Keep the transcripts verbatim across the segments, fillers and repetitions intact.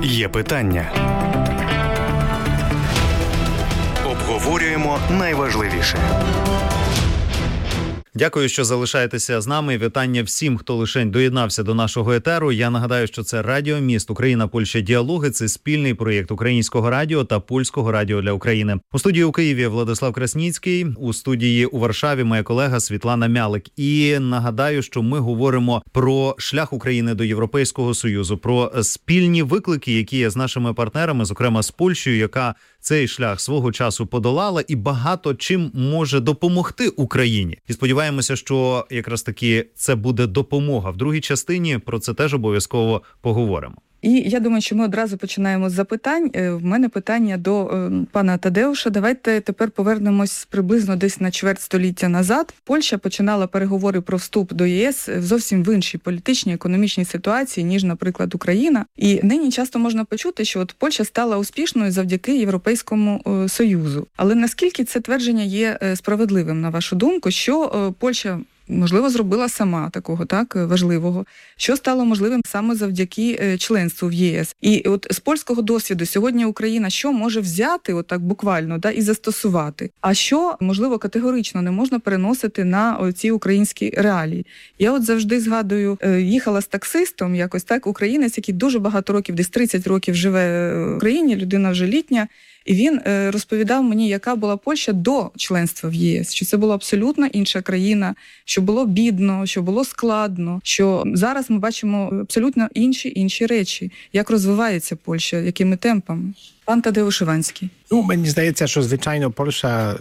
Є питання. Обговорюємо найважливіше. Дякую, що залишаєтеся з нами. Вітання всім, хто лишень доєднався до нашого етеру. Я нагадаю, що це Радіо Міст Україна, Польща, діалоги. Це спільний проєкт Українського радіо та Польського радіо для України. У студії у Києві Владислав Красніцький, у студії у Варшаві моя колега Світлана Мялик. І нагадаю, що ми говоримо про шлях України до Європейського Союзу, про спільні виклики, які є з нашими партнерами, зокрема з Польщею, яка цей шлях свого часу подолала і багато чим може допомогти Україні. І сподіваємося, що якраз таки це буде допомога. В другій частині про це теж обов'язково поговоримо. І я думаю, що ми одразу починаємо з запитань. В мене питання до е, пана Тадеуша. Давайте тепер повернемось приблизно десь на чверть століття назад. Польща починала переговори про вступ до ЄС зовсім в іншій політичній, економічній ситуації, ніж, наприклад, Україна. І нині часто можна почути, що от Польща стала успішною завдяки Європейському е, Союзу. Але наскільки це твердження є е, справедливим, на вашу думку, що е, Польща можливо, зробила сама такого так важливого, що стало можливим саме завдяки членству в ЄС. І от з польського досвіду сьогодні Україна що може взяти, отак буквально, да, і застосувати, а що, можливо, категорично не можна переносити на ці українські реалії. Я от завжди згадую, їхала з таксистом, якось так, українець, який дуже багато років, десь тридцять років живе в Україні, людина вже літня, і він е, розповідав мені, яка була Польща до членства в ЄС, що це була абсолютно інша країна, що було бідно, що було складно, що зараз ми бачимо абсолютно інші інші речі. Як розвивається Польща, якими темпами? Пан Тадeusz Iwański. Ну, мені здається, що, звичайно, Польща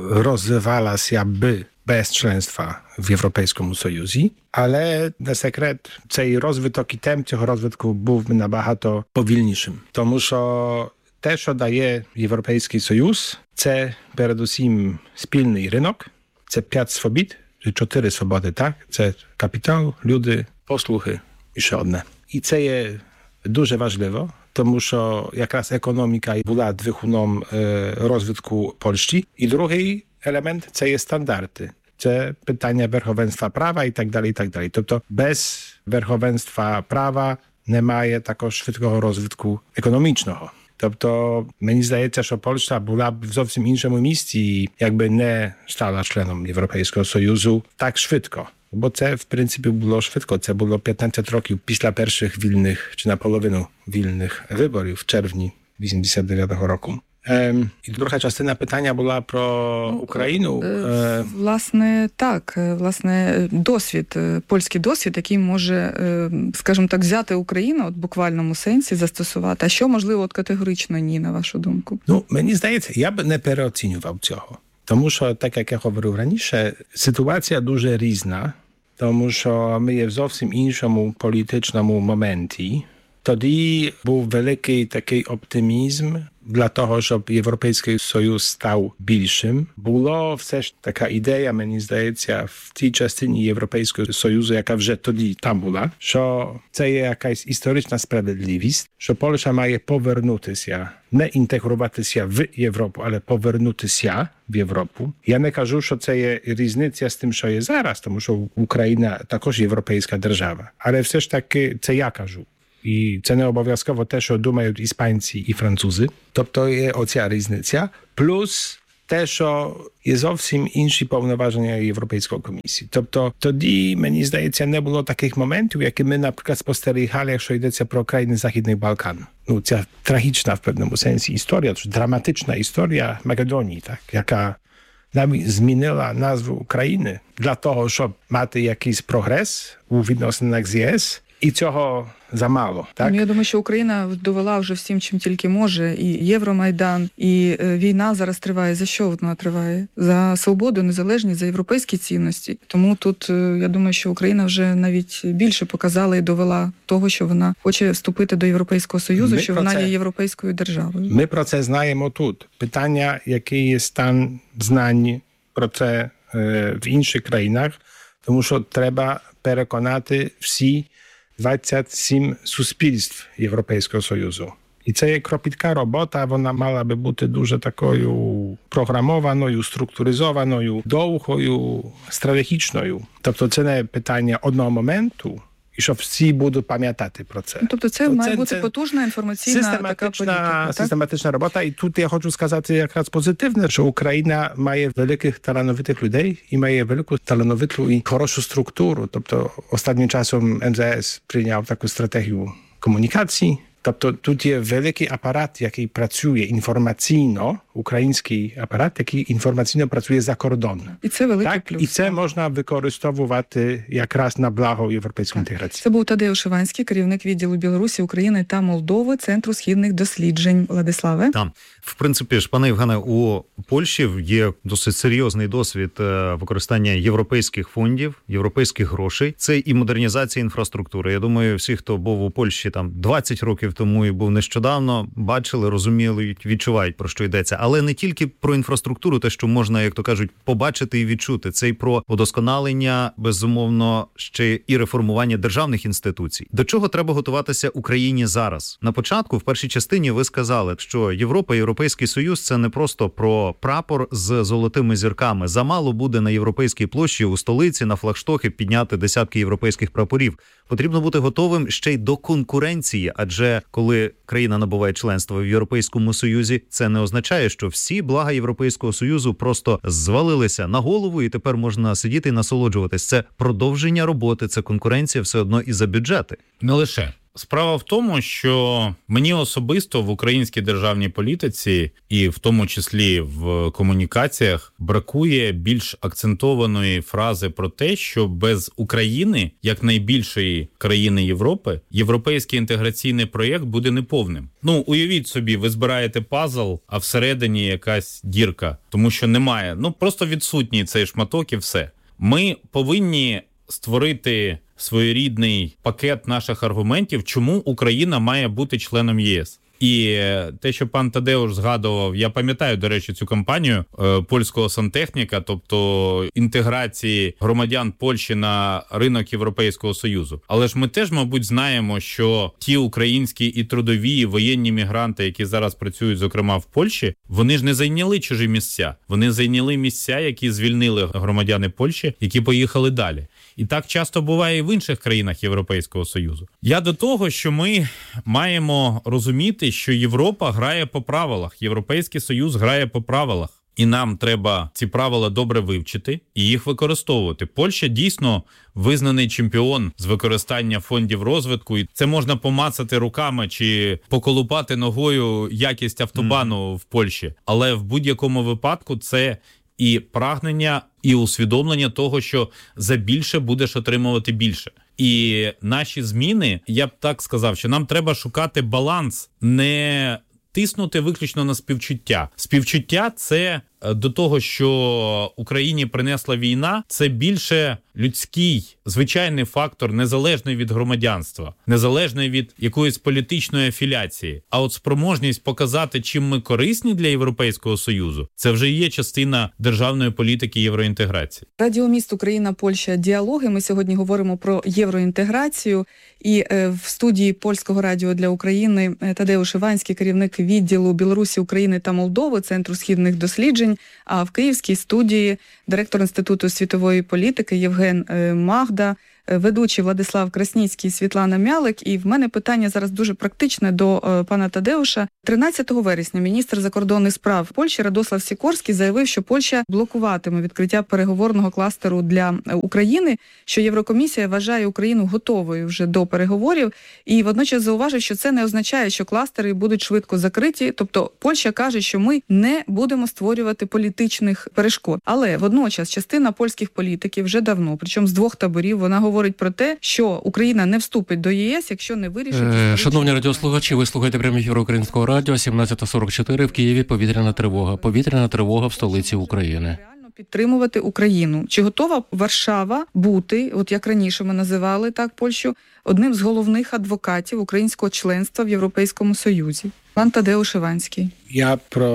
розвивалася би без членства в Європейському Союзі, але не секрет, цей розвиток і темп цього розвитку був набагато повільнішим, тому що те, що дає Європейський Союз, це передусім спільний ринок, це п'ять свобід, чи чотири свободи, так? Це капітал, люди, послуги і ще одне. І це є дуже важливо, тому що якраз економіка була двигуном розвитку Польщі. І другий елемент – це є стандарти. Це питання верховенства prawa і так далі, і так далі. Тобто без верховенства права немає такого швидкого розвитку економічного. Тобто, мені здається, що Польща була б в зовсім іншому місці, якби не стала членом Європейського Союзу так швидко. Бо це, в принципі, було швидко. Це було п'ятнадцять років після перших вільних, чи наполовину вільних виборів в червні вісімдесят дев'ятого року. Ем, і друга частина питання була про Україну. Е, власне, так. Власне, досвід, польський досвід, який може, скажімо так, взяти Україну от, в буквальному сенсі, застосувати. А що, можливо, от категорично ні, на вашу думку? Ну, мені здається, я б не переоцінював цього. Тому що, так як я говорив раніше, ситуація дуже різна, тому що ми є в зовсім іншому політичному моменті. Тоді був великий такий оптимізм для того, щоб Європейський Союз став більшим. Було все ж така ідея, мені здається, в тій частині Європейського Союзу, яка вже тоді там була, що це є якась історична справедливість, що Польща має повернутися, не інтегруватися в Європу, але повернутися в Європу. Я не кажу, що це є різниця з тим, що є зараз, тому що Україна також європейська держава. Але все ж таки це я кажу. І це не обов'язково те, що думають іспанці і французи. Тобто є оця різниця. Плюс те, що є зовсім інші повноваження Європейської комісії. Тобто тоді, мені здається, не було таких моментів, які ми, наприклад, спостерігали, якщо йдеться про країни Західних Балкан. Ну, ця трагічна в певному сенсі історія, драматична історія Македонії, так, яка навіть змінила назву України для того, щоб мати якийсь прогрес у відносинах з ЄС. І цього замало, так? Я думаю, що Україна довела вже всім, чим тільки може. І Євромайдан, і війна зараз триває. За що вона триває? За свободу, незалежність, за європейські цінності. Тому тут, я думаю, що Україна вже навіть більше показала і довела того, що вона хоче вступити до Європейського Союзу, Ми що вона це... є європейською державою. Ми про це знаємо тут. Питання, який є стан знань про це е, в інших країнах, тому що треба переконати всі двадцять сім суспільств Європейського Союзу. І це є кропітка робота, вона мала би бути дуже такою програмованою, структуризованою, довгою, стратегічною. Тобто це не питання одного моменту, І щоб всі будуть пам'ятати про це. Тобто це То має це, бути це потужна інформаційна систематична, така політика, так? систематична робота. І тут я хочу сказати якраз позитивне, що Україна має великих талановитих людей і має велику талановиту і хорошу структуру. Тобто останнім часом ем зе ес прийняв таку стратегію комунікації. Тобто тут є великий апарат, який працює інформаційно, український апарат, який інформаційно працює за кордон. І це великий так, плюс. І це можна використовувати якраз на благо європейської інтеграції. Це був Тадеуш Шиванський, керівник відділу Білорусі, України та Молдови Центру східних досліджень. Владиславе? Там, в принципі ж, пане Євгене, у Польщі є досить серйозний досвід використання європейських фондів, європейських грошей. Це і модернізація інфраструктури. Я думаю, всі, хто був у Польщі там двадцять років тому і був нещодавно, бачили, розуміли, відчувають, про що йдеться. Але не тільки про інфраструктуру, те, що можна, як то кажуть, побачити і відчути. Це й про удосконалення, безумовно, ще і реформування державних інституцій. До чого треба готуватися Україні зараз? На початку, в першій частині, ви сказали, що Європа, Європейський Союз – це не просто про прапор з золотими зірками. Замало буде на Європейській площі у столиці на флагштоки підняти десятки європейських прапорів. Потрібно бути готовим ще й до конкуренції, адже коли країна набуває членство в Європейському Союзі, це не означає, що всі блага Європейського Союзу просто звалилися на голову і тепер можна сидіти і насолоджуватись. Це продовження роботи, це конкуренція все одно і за бюджети. Не лише. Справа в тому, що мені особисто в українській державній політиці і в тому числі в комунікаціях бракує більш акцентованої фрази про те, що без України, як найбільшої країни Європи, європейський інтеграційний проєкт буде неповним. Ну, уявіть собі, ви збираєте пазл, а всередині якась дірка, тому що немає, ну просто відсутній цей шматок і все. Ми повинні створити своєрідний пакет наших аргументів, чому Україна має бути членом ЄС. І те, що пан Тадеуш згадував, я пам'ятаю, до речі, цю кампанію е, польського сантехніка, тобто інтеграції громадян Польщі на ринок Європейського Союзу. Але ж ми теж, мабуть, знаємо, що ті українські і трудові, і воєнні мігранти, які зараз працюють, зокрема, в Польщі, вони ж не зайняли чужі місця. Вони зайняли місця, які звільнили громадяни Польщі, які поїхали далі. І так часто буває і в інших країнах Європейського Союзу. Я до того, що ми маємо розуміти, що Європа грає по правилах, Європейський Союз грає по правилах. І нам треба ці правила добре вивчити і їх використовувати. Польща дійсно визнаний чемпіон з використання фондів розвитку. І це можна помацати руками чи поколупати ногою якість автобану mm. в Польщі. Але в будь-якому випадку це і прагнення, і усвідомлення того, що за більше будеш отримувати більше. І наші зміни, я б так сказав, що нам треба шукати баланс, не тиснути виключно на співчуття. Співчуття – це до того, що Україні принесла війна, це більше людський, звичайний фактор, незалежний від громадянства, незалежний від якоїсь політичної афіляції. А от спроможність показати, чим ми корисні для Європейського Союзу, це вже є частина державної політики євроінтеграції. Радіо Міст Україна, Польща, діалоги. Ми сьогодні говоримо про євроінтеграцію. І е, в студії Польського радіо для України Тадеуш Шиванський, керівник відділу Білорусі, України та Молдови, Центру східних досліджень, а в київській студії директор Інституту світової політики Євген Магда, ведучий Владислав Красніцький, Світлана Мялик. І в мене питання зараз дуже практичне до е, пана Тадеуша. тринадцятого вересня міністр закордонних справ Польщі Радослав Сікорський заявив, що Польща блокуватиме відкриття переговорного кластеру для України, що Єврокомісія вважає Україну готовою вже до переговорів. І водночас зауважив, що це не означає, що кластери будуть швидко закриті. Тобто Польща каже, що ми не будемо створювати політичних перешкод. Але водночас частина польських політиків вже давно, причому з двох таборів, вона говорить, говорить про те, що Україна не вступить до ЄС, якщо не вирішить... Е, шановні радіослухачі, ви слухаєте прямий ефір Українського радіо, сімнадцята сорок чотири, в Києві повітряна тривога. Повітряна тривога в столиці України. Підтримувати Україну. Чи готова Варшава бути, от як раніше ми називали так Польщу, одним з головних адвокатів українського членства в Європейському Союзі? Пан Тадеуш Шиванський. Я про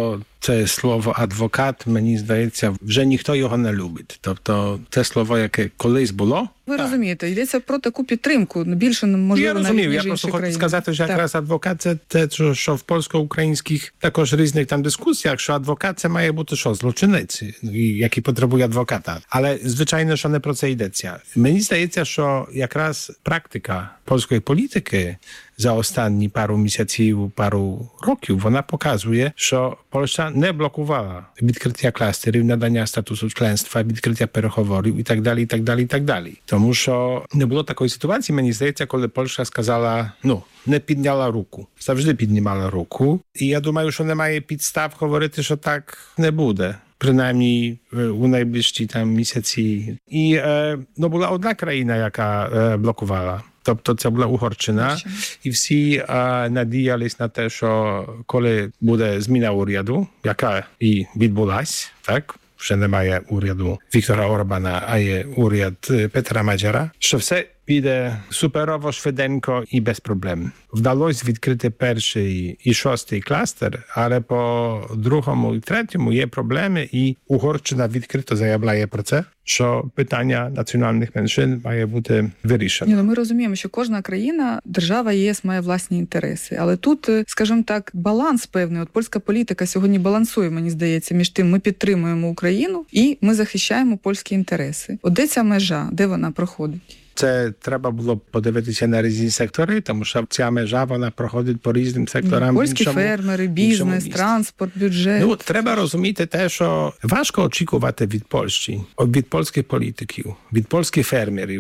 це слово адвокат, мені здається, вже ніхто його не любить. Тобто це слово, яке колись було. Ви так. розумієте, йдеться про таку підтримку, більше, можливо, я розумію, навіть, ніж я просто інші хочу країни. сказати, що якраз так. адвокат це те, що, що в польсько-українських також різних там дискусіях, що адвокат це має бути що, злочинець, який потребує адвоката. Але, звичайно, що не про це йдеться. Мені здається, що якраз практика польської політики за останні пару місяців, пару років, вона показує, що Польща не блокувала відкриття кластерів, надання статусу членства, відкриття переговорів і так далі, і так далі, і так далі. Тому що не було такої ситуації, мені здається, коли Польща сказала, ну, не підняла руку. Завжди піднімала руку. І я думаю, що немає підстав говорити, що так не буде. Принаймні у найближчі там місяці. І е, ну, була одна країна, яка е, блокувала. Тобто це була Угорщина. І всі е, надіялись на те, що коли буде зміна уряду, яка і відбулась, так? Вже немає уряду Віктора Орбана, а є уряд Петра Мadzera, що все піде суперово, швиденько і без проблем. Вдалося відкрити перший і шостий кластер, але по другому і третьому є проблеми, і Угорщина відкрито заявляє про це, що питання національних меншин має бути вирішено. Ні, ну ми розуміємо, що кожна країна, держава ЄС має власні інтереси. Але тут, скажімо так, баланс певний. От польська політика сьогодні балансує, мені здається, між тим, ми підтримуємо Україну і ми захищаємо польські інтереси. От де ця межа, де вона проходить? Це треба було подивитися на різні сектори, тому що ця межа, вона проходить по різним секторам. Польські іншому, фермери, бізнес, транспорт, бюджет. Ну, треба розуміти те, що важко очікувати від Польщі, від польських політиків, від польських фермерів,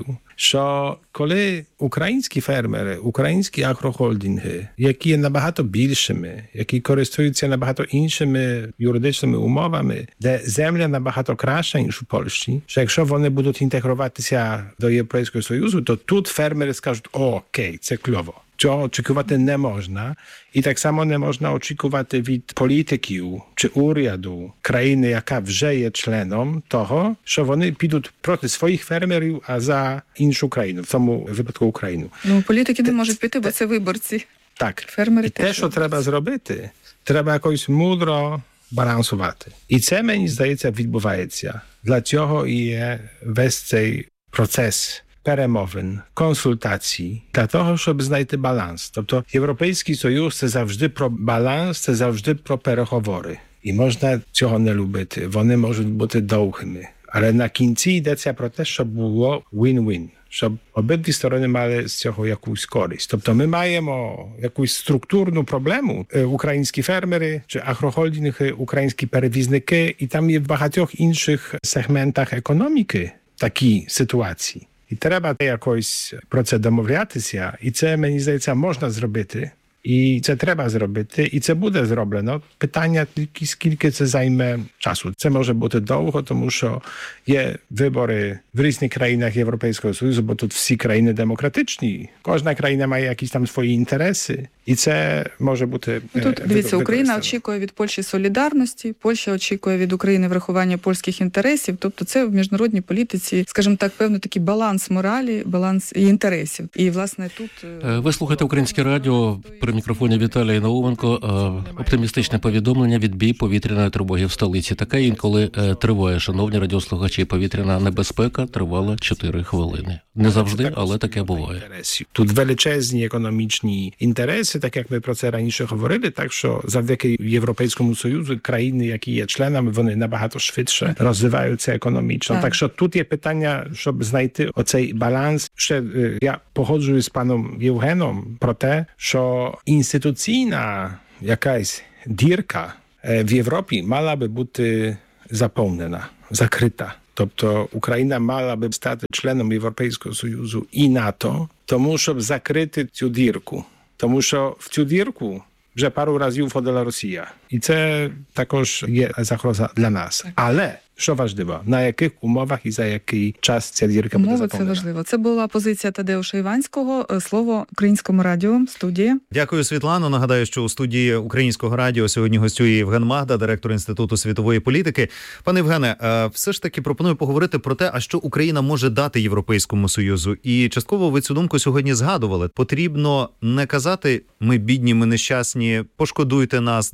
що коли українські фермери, українські агрохолдинги, які є набагато більшими, які користуються набагато іншими юридичними умовами, де земля набагато краща, ніж у Польщі, що якщо вони будуть інтегруватися до Європейського Союзу, то тут фермери скажуть, о, окей, це кльово. Цього очікувати не можна. І так само не можна очікувати від політиків чи уряду країни, яка вже є членом того, що вони підуть проти своїх фермерів, а за іншу країну, в цьому випадку Україну. Ну, політики не можуть піти, бо це виборці. Так. Фермери і те, що треба зробити, треба якось мудро балансувати. І це, мені здається, відбувається. Для цього і є весь цей процес перемовин, консультацій, для того, щоб знайти баланс. Тобто Європейський Союз – це завжди про баланс, це завжди про переговори. І можна цього не любити, вони можуть бути довгими. Але на кінці йдеться про те, щоб було win-win, щоб обидві сторони мали з цього якусь користь. Тобто ми маємо якусь структурну проблему, українські фермери чи агрохолдинги, українські перевізники, і там є в багатьох інших сегментах економіки такі ситуації. І треба якось про це домовлятися, і це, мені здається, можна зробити. І це треба зробити, і це буде зроблено. Питання тільки, скільки це займе часу. Це може бути довго, тому що є вибори в різних країнах Європейського Союзу, бо тут всі країни демократичні. Кожна країна має якісь там свої інтереси, і це може бути ну, тут, дивіться, Україна очікує від Польщі солідарності, Польща очікує від України врахування польських інтересів. Тобто це в міжнародній політиці, скажімо так, певний такий баланс моралі, баланс і інтересів. І, власне, тут... Ви слухаєте Українське радіо. При мікрофоні Віталій Науменко. Оптимістичне повідомлення: відбій повітряної тривоги в столиці. Таке інколи триває, шановні радіослухачі. Повітряна небезпека тривала чотири хвилини. Не завжди, але таке буває. Тут величезні економічні інтереси, так як ми про це раніше говорили, так що завдяки Європейському Союзу країни, які є членами, вони набагато швидше розвиваються економічно. Так, так що тут є питання, щоб знайти оцей баланс. Ще я погоджуюсь з паном Євгеном про те, що інституційна якась дірка в Європі мала би бути заповнена, закрита. Тобто Україна мала би стати членом Європейського Союзу і НАТО, тому щоб закрити цю дірку. Тому що в цю дірку вже пару разів входила Росія. І це також є загроза для нас. Але що важливо, на яких умовах і за який час ця дірка буде заповнена? Умови – це важливо. Це була позиція Тадеуша Іванського. Слово Українському радіо, студія. Дякую, Світлано. Нагадаю, що у студії Українського радіо сьогодні гостює Євген Магда, директор Інституту світової політики. Пане Євгене, все ж таки пропоную поговорити про те, а що Україна може дати Європейському Союзу. І частково ви цю думку сьогодні згадували. Потрібно не казати «ми бідні, ми нещасні, пошкодуйте нас, допоможіть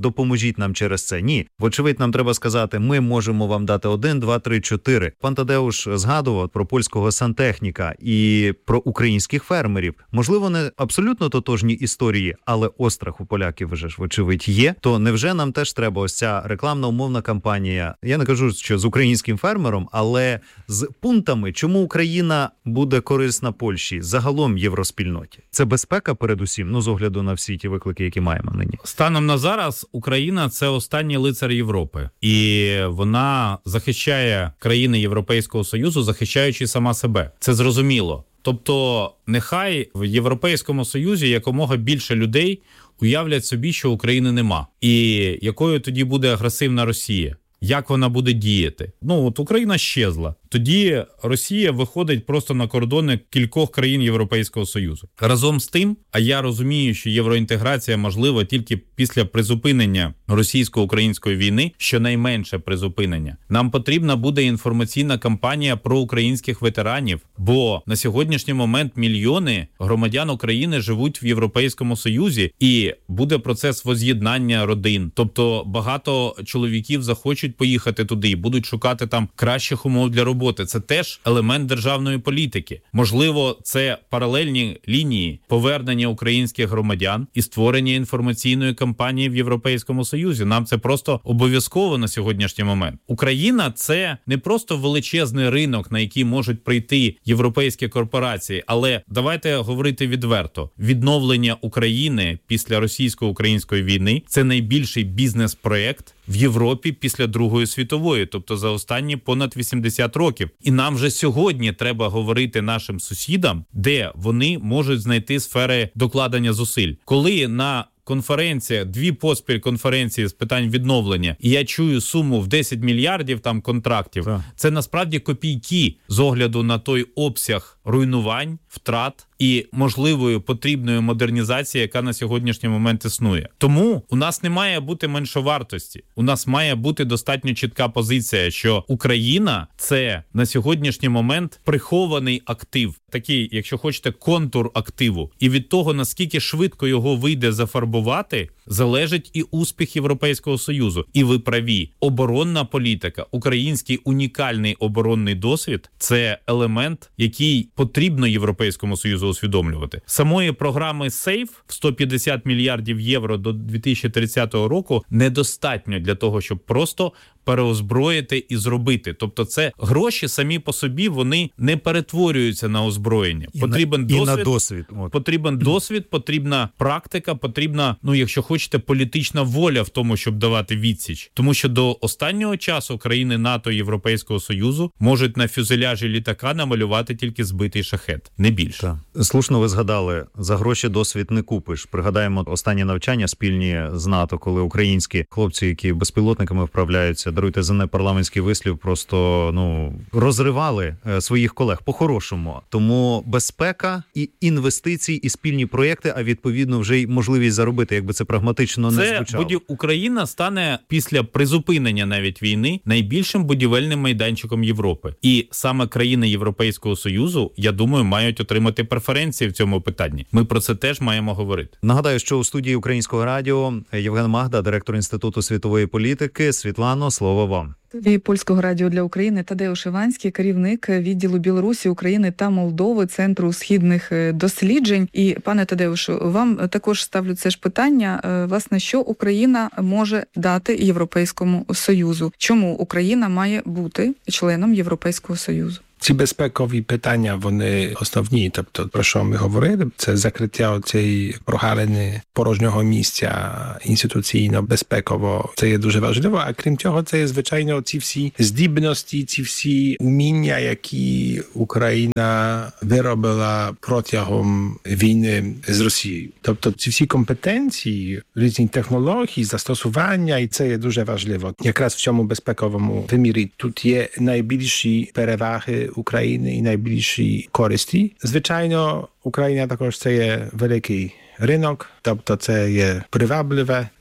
допоможіть нам через це. Ні. Вочевидь, нам треба сказати, ми можемо вам дати один, два, три, чотири. Пан Тадеуш згадував про польського сантехніка і про українських фермерів. Можливо, не абсолютно тотожні історії, але острах у поляків вже ж, вочевидь, є. То невже нам теж треба ось ця рекламна умовна кампанія? Я не кажу, що з українським фермером, але з пунктами, чому Україна буде корисна Польщі, загалом євроспільноті. Це безпека передусім, ну, з огляду на всі ті виклики, які маємо нині. Станом на зараз Україна – це останній лицар Європи. І вона захищає країни Європейського Союзу, захищаючи сама себе. Це зрозуміло. Тобто, нехай в Європейському Союзі якомога більше людей уявлять собі, що України нема. І якою тоді буде агресивна Росія? Як вона буде діяти? Ну, от Україна щезла. Тоді Росія виходить просто на кордони кількох країн Європейського Союзу. Разом з тим, а я розумію, що євроінтеграція можлива тільки після призупинення російсько-української війни, щонайменше призупинення. Нам потрібна буде інформаційна кампанія про українських ветеранів, бо на сьогоднішній момент мільйони громадян України живуть в Європейському Союзі, і буде процес воз'єднання родин. Тобто багато чоловіків захочуть поїхати туди і будуть шукати там кращих умов для роботи. Це теж елемент державної політики. Можливо, це паралельні лінії повернення українських громадян і створення інформаційної кампанії в Європейському Союзі. Нам це просто обов'язково на сьогоднішній момент. Україна – це не просто величезний ринок, на який можуть прийти європейські корпорації, але давайте говорити відверто. Відновлення України після російсько-української війни – це найбільший бізнес-проєкт в Європі після Другої світової, тобто за останні понад вісімдесят років. І нам вже сьогодні треба говорити нашим сусідам, де вони можуть знайти сфери докладення зусиль. Коли на конференція, дві поспіль конференції з питань відновлення, і я чую суму в десять мільярдів там контрактів, так. Це насправді копійки з огляду на той обсяг руйнувань, втрат і можливої потрібної модернізації, яка на сьогоднішній момент існує. Тому у нас не має бути меншовартості. У нас має бути достатньо чітка позиція, що Україна – це на сьогоднішній момент прихований актив. Такий, якщо хочете, контур активу. І від того, наскільки швидко його вийде зафарбувати, залежить і успіх Європейського Союзу. І ви праві. Оборонна політика, український унікальний оборонний досвід – це елемент, який потрібно Європейському Союзу усвідомлювати. Самої програми «Сейф» в сто п'ятдесят мільярдів євро до дві тисячі тридцятого року недостатньо для того, щоб просто переозброїти і зробити. Тобто це гроші самі по собі, вони не перетворюються на озброєння. І потрібен на, досвід, і на досвід. От. Потрібен досвід, потрібна практика, потрібна, ну, якщо хочете, політична воля в тому, щоб давати відсіч. Тому що до останнього часу країни НАТО і Європейського Союзу можуть на фюзеляжі літака намалювати тільки збитий шахет, не більше. Так. Слушно ви згадали, за гроші досвід не купиш. Пригадаємо останні навчання спільні з НАТО, коли українські хлопці, які безпілотниками вправляються, даруйте за непарламентський вислів, просто, ну, розривали е, своїх колег по-хорошому. Тому безпека і інвестиції, і спільні проєкти, а відповідно вже й можливість заробити, якби це прагматично не це звучало. Будів... Україна стане після призупинення навіть війни найбільшим будівельним майданчиком Європи. І саме країни Європейського Союзу, я думаю, мають отримати преференції в цьому питанні. Ми про це теж маємо говорити. Нагадаю, що у студії Українського радіо Євген Магда, директор Інституту світової політики. Світлано, слово вам. І Польського радіо для України Тадеуш Іванський, керівник відділу Білорусі, України та Молдови Центру східних досліджень. І, пане Тадеушу, вам також ставлю це ж питання, власне, що Україна може дати Європейському Союзу? Чому Україна має бути членом Європейського Союзу? Ці безпекові питання, вони основні. Тобто, про що ми говорили, це закриття цієї прогалини порожнього місця інституційно-безпеково. Це є дуже важливо, а крім цього, це є, звичайно, ці всі здібності, ці всі уміння, які Україна виробила протягом війни з Росією. Тобто, ці всі компетенції, різні технології, застосування, і це є дуже важливо. Якраз в цьому безпековому вимірі тут є найбільші переваги України і найбільші користі. Звичайно, Україна також це є великий ринок, тобто це є привабливе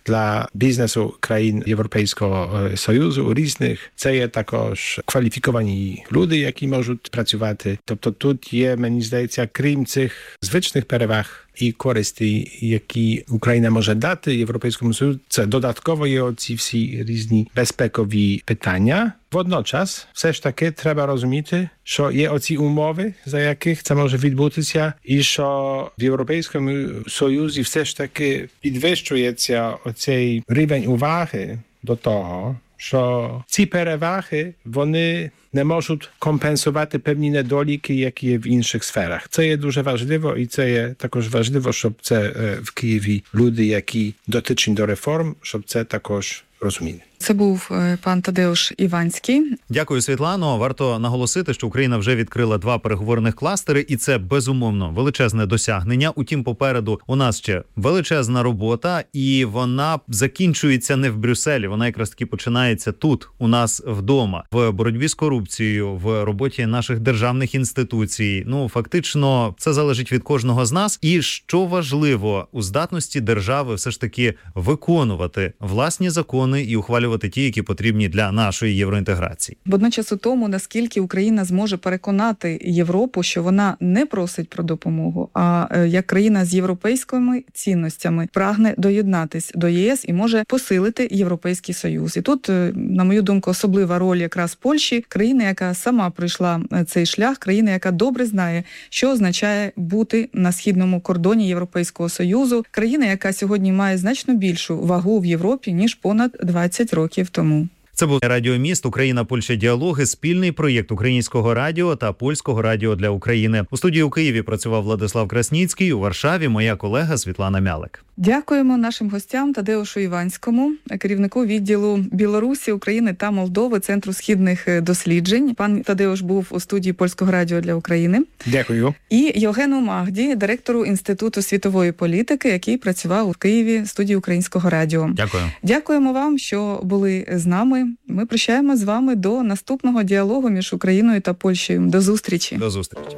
для бізнесу країн Європейського Союзу різних. Це є також кваліфіковані люди, які можуть працювати. Тобто тут є, мені здається, крім цих звичних переваг і користі, які Україна може дати Європейському Союзу, це додатково є оці всі різні безпекові питання. Водночас, все ж таки, треба розуміти, що є оці умови, за яких це може відбутися, і що в Європейському Союзі все ж таки підвищується оцей рівень уваги до того, що ці переваги, вони не можуть компенсувати певні недоліки, які є в інших сферах. Це є дуже важливо і це є також важливо, щоб це в Києві люди, які дотичні до реформ, щоб це також розуміли. Це був пан Тадеуш Іванський. Дякую, Світлано. Варто наголосити, що Україна вже відкрила два переговорних кластери, і це, безумовно, величезне досягнення. Утім, попереду у нас ще величезна робота, і вона закінчується не в Брюсселі, вона якраз таки починається тут, у нас вдома, в боротьбі з корупцією, в роботі наших державних інституцій. Ну, фактично, це залежить від кожного з нас. І, що важливо, у здатності держави все ж таки виконувати власні закони і ухвалювати ті, які потрібні для нашої євроінтеграції. Водночас у тому, наскільки Україна зможе переконати Європу, що вона не просить про допомогу, а як країна з європейськими цінностями прагне доєднатись до ЄС і може посилити Європейський Союз. І тут, на мою думку, особлива роль якраз Польщі, країни, яка сама пройшла цей шлях, країна, яка добре знає, що означає бути на східному кордоні Європейського Союзу, країна, яка сьогодні має значно більшу вагу в Європі, ніж понад двадцять років тому. Це був Радіоміст Україна-Польща діалоги, спільний проєкт Українського радіо та Польського радіо для України. У студії у Києві працював Владислав Красніцький, у Варшаві моя колега Світлана Мялик. Дякуємо нашим гостям Тадеушу Іванському, керівнику відділу Білорусі, України та Молдови Центру східних досліджень. Пан Тадеуш був у студії Польського радіо для України. Дякую. І Євгену Магді, директору Інституту світової політики, який працював у Києві в студії Українського радіо. Дякую. Дякуємо вам, що були з нами. Ми прощаємо з вами до наступного діалогу між Україною та Польщею. До зустрічі. До зустрічі.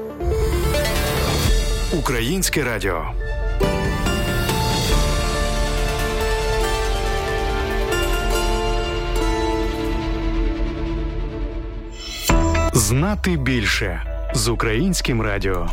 Українське радіо. Знати більше з Українським радіо.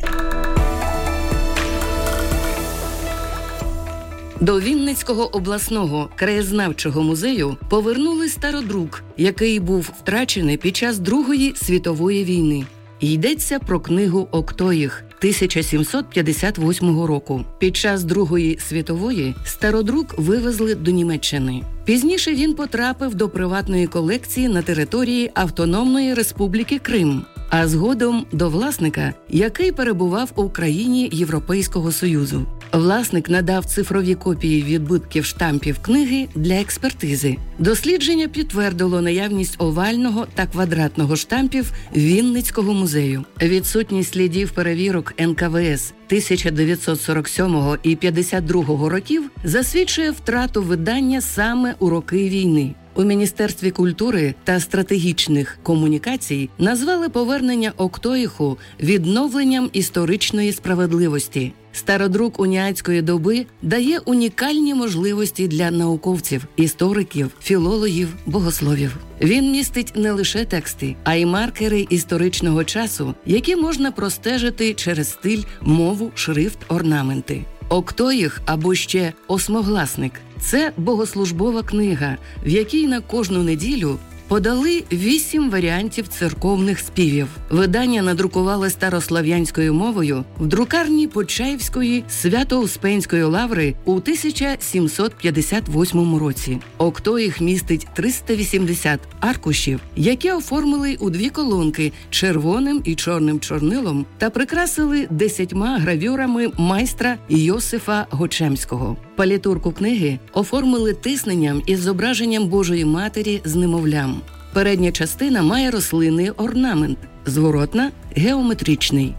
До Вінницького обласного краєзнавчого музею повернули стародрук, який був втрачений під час Другої світової війни. Йдеться про книгу «Октоїх» тисяча сімсот п'ятдесят восьмого року. Під час Другої світової стародрук вивезли до Німеччини. Пізніше він потрапив до приватної колекції на території Автономної Республіки Крим, а згодом до власника, який перебував у країні Європейського Союзу. Власник надав цифрові копії відбитків штампів книги для експертизи. Дослідження підтвердило наявність овального та квадратного штампів Вінницького музею. Відсутність слідів перевірок ен ка ве ес тисяча дев'ятсот сорок сьомого і п'ятдесят другого років засвідчує втрату видання саме у роки війни. У Міністерстві культури та стратегічних комунікацій назвали повернення «Октоїху» відновленням історичної справедливості. Стародрук уніатської доби дає унікальні можливості для науковців, істориків, філологів, богословів. Він містить не лише тексти, а й маркери історичного часу, які можна простежити через стиль, мову, шрифт, орнаменти. «Октоїх» або ще «Осмогласник» – це богослужбова книга, в якій на кожну неділю подали вісім варіантів церковних співів. Видання надрукували старослов'янською мовою в друкарні Почаївської Свято-Успенської лаври у тисяча сімсот п'ятдесят восьмому році. «Октоїх» містить триста вісімдесят аркушів, які оформили у дві колонки червоним і чорним чорнилом та прикрасили десятьма гравюрами майстра Йосифа Гочемського. Палітурку книги оформили тисненням із зображенням Божої Матері з немовлям. Передня частина має рослинний орнамент, зворотна – геометричний.